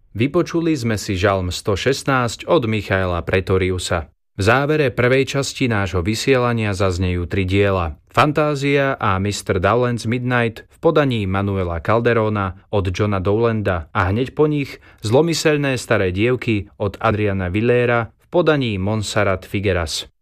Vypočuli sme si žalm 116 od Michaela Pretoriusa. V závere prvej časti nášho vysielania zaznejú 3 diela. Fantázia a Mr. Dowland's Midnight v podaní Manuela Calderona od Johna Dowlanda a hneď po nich Zlomyselné staré dievky od Adriana Villera v podaní Montserrat Figueras.